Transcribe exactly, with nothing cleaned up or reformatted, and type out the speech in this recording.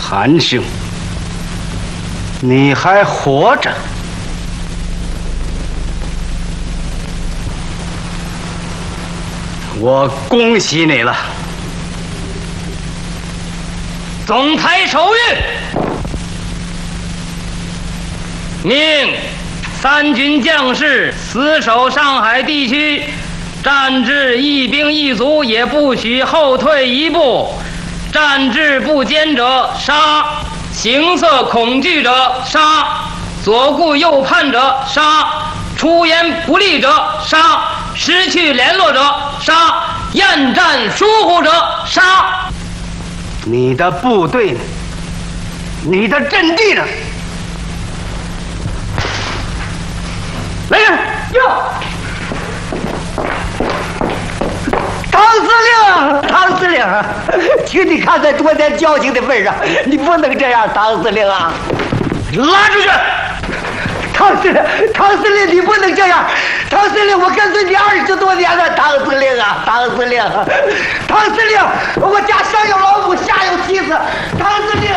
韩兄，你还活着。我恭喜你了。 总裁手谕，命三军将士死守上海地区，战至一兵一卒也不许后退一步，战至不坚者杀，形色恐惧者杀，左顾右盼者杀，出言不利者杀，失去联络者杀，厌战疏忽者杀。 你的部队呢？你的阵地呢？来人！ 哟，唐司令，唐司令，请你看在昨天交情的份上，你不能这样，唐司令啊！ 拉出去！ 唐司令，唐司令，你不能这样！唐司令，我跟随你二十多年了，唐司令啊，唐司令，唐司令，我家上有老母，下有妻子，唐司令。